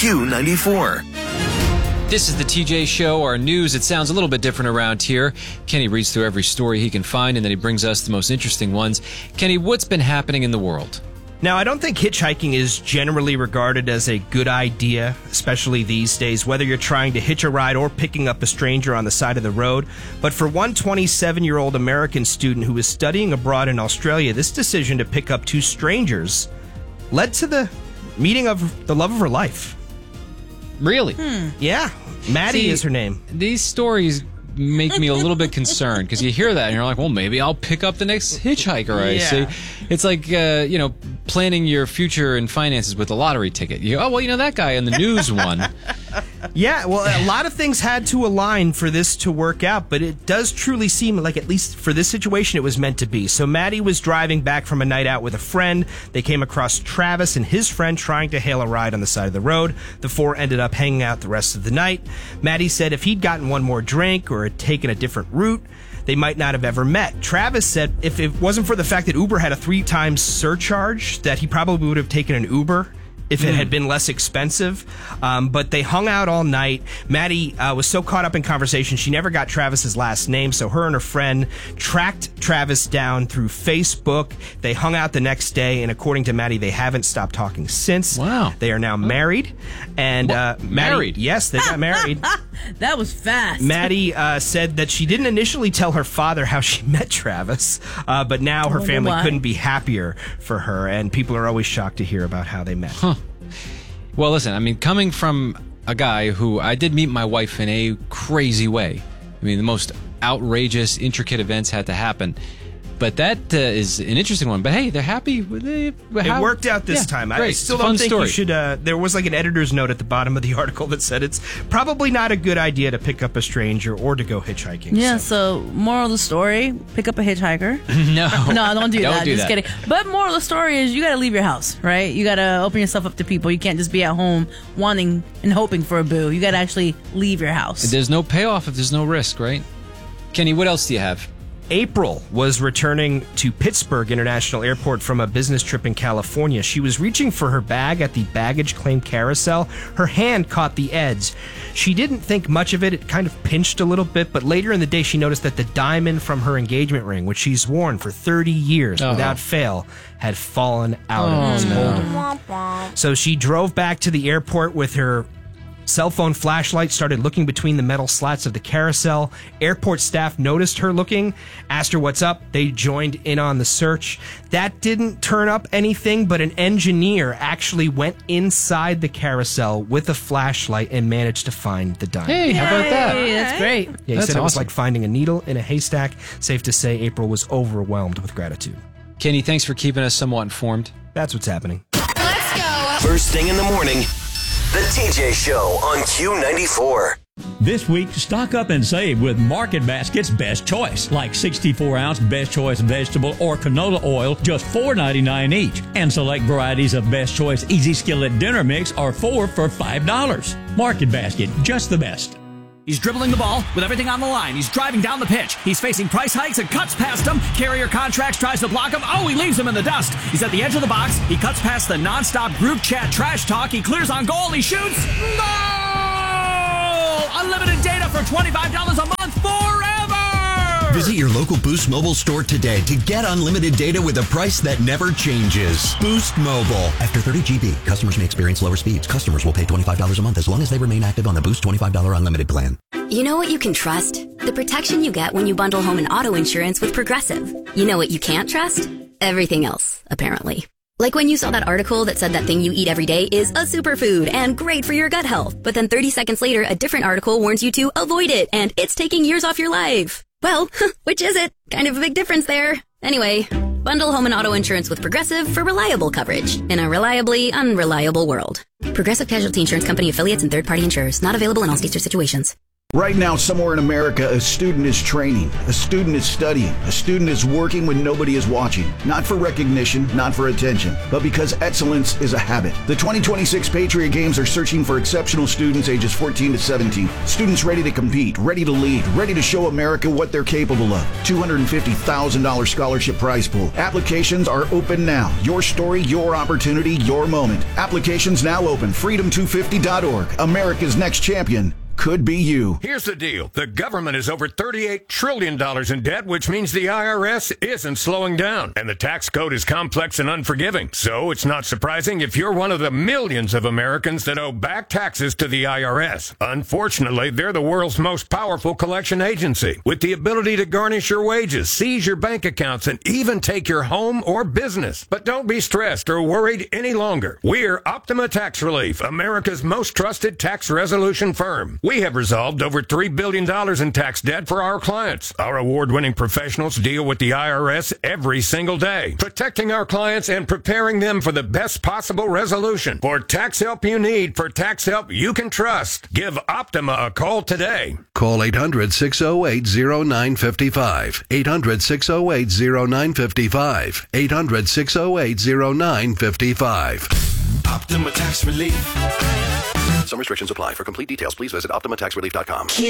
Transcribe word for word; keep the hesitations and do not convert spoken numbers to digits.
Q ninety-four. This is the T J Show, our news. It sounds a little bit different around here. Kenny reads through every story he can find, and then he brings us the most interesting ones. Kenny, what's been happening in the world? Now, I don't think hitchhiking is generally regarded as a good idea, especially these days, whether you're trying to hitch a ride or picking up a stranger on the side of the road. But for one twenty-seven-year-old American student who was studying abroad in Australia, this decision to pick up two strangers led to the meeting of the love of her life. Really? Hmm. Yeah. Maddie See, is her name. These stories make me a little bit concerned because you hear that and you're like, well, maybe I'll pick up the next hitchhiker I Yeah. see. It's like, uh, you know, planning your future and finances with a lottery ticket. You go, oh, well, you know, that guy in the news won. Yeah, well, a lot of things had to align for this to work out, but it does truly seem like, at least for this situation, it was meant to be. So Maddie was driving back from a night out with a friend. They came across Travis and his friend trying to hail a ride on the side of the road. The four ended up hanging out the rest of the night. Maddie said if he'd gotten one more drink or had taken a different route, they might not have ever met. Travis said if it wasn't for the fact that Uber had a three times surcharge, that he probably would have taken an Uber if it had been less expensive. Um, but they hung out all night. Maddie uh, was so caught up in conversation, she never got Travis's last name, so her and her friend tracked Travis down through Facebook. They hung out the next day, and according to Maddie, they haven't stopped talking since. Wow. They are now married. And uh, Maddie, Married? Yes, they got married. That was fast. Maddie uh, said that she didn't initially tell her father how she met Travis, uh, but now her wonder family why. couldn't be happier for her, and people are always shocked to hear about how they met. Huh. Well, listen, I mean, coming from a guy who I did meet my wife in a crazy way. I mean, the most outrageous, intricate events had to happen. But that uh, is an interesting one. But hey, they're happy. They, It how- worked out this Yeah, time. I great. still It's a don't fun think story. you should. Uh, there was like an editor's note at the bottom of the article that said it's probably not a good idea to pick up a stranger or to go hitchhiking. Yeah, so. so moral of the story, pick up a hitchhiker. No. No, don't do Don't that. do just that. kidding. But moral of the story is you got to leave your house, right? You got to open yourself up to people. You can't just be at home wanting and hoping for a boo. You got to actually leave your house. There's no payoff if there's no risk, right? Kenny, what else do you have? April was returning to Pittsburgh International Airport from a business trip in California. She was reaching for her bag at the baggage claim carousel. Her hand caught the edge. She didn't think much of it. It kind of pinched a little bit, but later in the day she noticed that the diamond from her engagement ring, which she's worn for thirty years Oh. without fail, had fallen out Oh, of its no. holder. So she drove back to the airport with her cell phone flashlight, started looking between the metal slats of the carousel. Airport staff noticed her looking, asked her what's up. They joined in on the search. That didn't turn up anything, but an engineer actually went inside the carousel with a flashlight and managed to find the diamond. Hey, how about that? Hey, that's great. Yeah, he That's said it was awesome. like finding a needle in a haystack. Safe to say April was overwhelmed with gratitude. Kenny, thanks for keeping us somewhat informed. That's what's happening. Let's go. First thing in the morning, the T J Show on Q ninety-four. This week, stock up and save with Market Basket's Best Choice, like sixty-four ounce Best Choice vegetable or canola oil, just four ninety-nine each, and select varieties of Best Choice Easy Skillet Dinner Mix are four for five dollars. Market Basket, just the best. He's dribbling the ball with everything on the line. He's driving down the pitch. He's facing price hikes and cuts past him. Carrier Contracts tries to block him. Oh, he leaves him in the dust. He's at the edge of the box. He cuts past the nonstop group chat trash talk. He clears on goal. He shoots. Goal! Unlimited data for twenty-five dollars a month forever! Visit your local Boost Mobile store today to get unlimited data with a price that never changes. Boost Mobile. After thirty gigabytes, customers may experience lower speeds. Customers will pay twenty-five dollars a month as long as they remain active on the Boost twenty-five dollars unlimited plan. You know what you can trust? The protection you get when you bundle home and auto insurance with Progressive. You know what you can't trust? Everything else, apparently. Like when you saw that article that said that thing you eat every day is a superfood and great for your gut health. But then thirty seconds later, a different article warns you to avoid it and it's taking years off your life. Well, which is it? Kind of a big difference there. Anyway, bundle home and auto insurance with Progressive for reliable coverage in a reliably unreliable world. Progressive Casualty Insurance Company affiliates and third-party insurers. Not available in all states or situations. Right now, somewhere in America, a student is training, a student is studying, a student is working when nobody is watching. Not for recognition, not for attention, but because excellence is a habit. The twenty twenty-six Patriot Games are searching for exceptional students ages fourteen to seventeen. Students ready to compete, ready to lead, ready to show America what they're capable of. two hundred fifty thousand dollars scholarship prize pool. Applications are open now. Your story, your opportunity, your moment. Applications now open. freedom two fifty dot org. America's next champion could be you. Here's the deal. The government is over thirty-eight trillion dollars in debt, which means the I R S isn't slowing down. And the tax code is complex and unforgiving. So it's not surprising if you're one of the millions of Americans that owe back taxes to the I R S. Unfortunately, they're the world's most powerful collection agency, with the ability to garnish your wages, seize your bank accounts, and even take your home or business. But don't be stressed or worried any longer. We're Optima Tax Relief, America's most trusted tax resolution firm. We have resolved over three billion dollars in tax debt for our clients. Our award-winning professionals deal with the I R S every single day, protecting our clients and preparing them for the best possible resolution. For tax help you need, for tax help you can trust, give Optima a call today. Call eight hundred, six oh eight, oh nine five five. eight hundred, six oh eight, oh nine five five. eight hundred, six oh eight, oh nine five five. Optima Tax Relief. Some restrictions apply. For complete details, please visit optima tax relief dot com.